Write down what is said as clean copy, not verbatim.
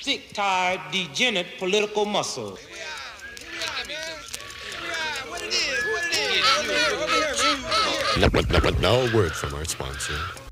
sick, tired, degenerate political muscle. Now a word from our sponsor.